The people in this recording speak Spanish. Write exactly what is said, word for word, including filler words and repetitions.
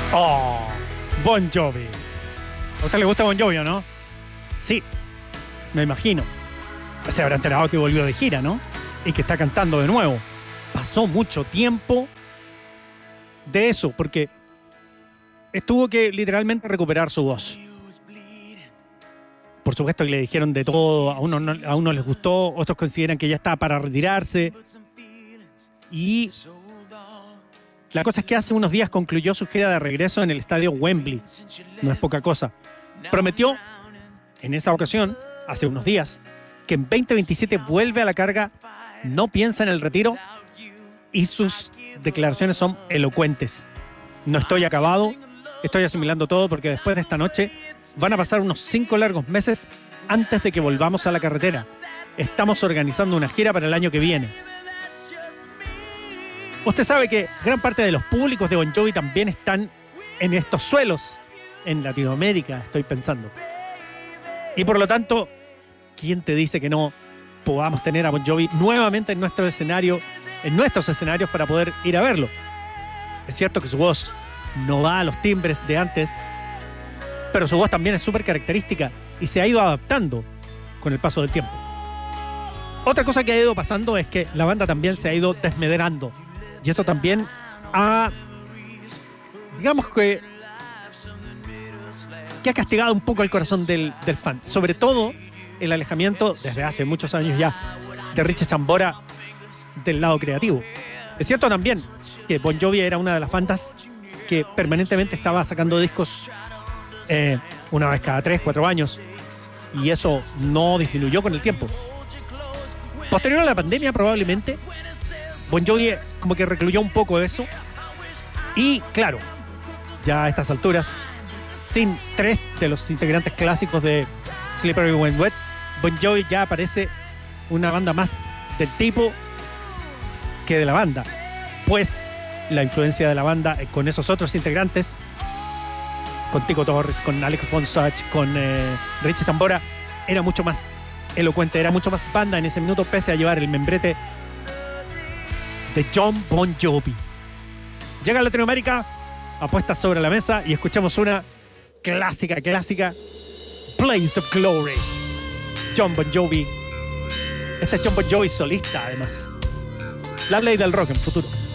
Oh, Bon Jovi. ¿A usted le gusta Bon Jovi o no? Sí, me imagino. Se habrá enterado que volvió de gira, ¿no? Y que está cantando de nuevo. Pasó mucho tiempo de eso, porque tuvo que literalmente recuperar su voz. Por supuesto que le dijeron de todo, a unos no, a uno les gustó, otros consideran que ya está para retirarse. Y la cosa es que hace unos días concluyó su gira de regreso en el estadio Wembley. No es poca cosa. Prometió, en esa ocasión, hace unos días, que en veinte veintisiete vuelve a la carga, no piensa en el retiro y sus declaraciones son elocuentes. No estoy acabado, estoy asimilando todo porque después de esta noche van a pasar unos cinco largos meses antes de que volvamos a la carretera. Estamos organizando una gira para el año que viene. Usted sabe que gran parte de los públicos de Bon Jovi también están en estos suelos, en Latinoamérica, estoy pensando. Y por lo tanto, ¿quién te dice que no podamos tener a Bon Jovi nuevamente en nuestro escenario, en nuestros escenarios para poder ir a verlo? Es cierto que su voz no va a los timbres de antes, pero su voz también es súper característica y se ha ido adaptando con el paso del tiempo. Otra cosa que ha ido pasando es que la banda también se ha ido desmedrando. Y eso también ha, digamos que, que ha castigado un poco el corazón del, del fan. Sobre todo el alejamiento, desde hace muchos años ya, de Richie Sambora del lado creativo. Es cierto también que Bon Jovi era una de las bandas que permanentemente estaba sacando discos eh, una vez cada tres, cuatro años. Y eso no disminuyó con el tiempo. Posterior a la pandemia, probablemente, Bon Jovi como que recluyó un poco eso. Y claro, ya a estas alturas, sin tres de los integrantes clásicos de Slippery When Wet, Bon Jovi ya parece una banda más del tipo que de la banda. Pues la influencia de la banda con esos otros integrantes, con Tico Torres, con Alex Fonsach, con eh, Richie Sambora, era mucho más elocuente, era mucho más banda en ese minuto, pese a llevar el membrete de Jon Bon Jovi. Llega a Latinoamérica, apuesta sobre la mesa y escuchamos una clásica, clásica, Blaze of Glory. Jon Bon Jovi. Este es Jon Bon Jovi solista, además. La ley del rock en futuro.